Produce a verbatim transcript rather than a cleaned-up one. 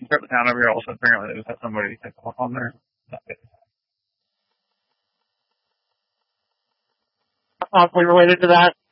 start the town over here. Also, apparently, they just have somebody take off on there. Possibly related to that.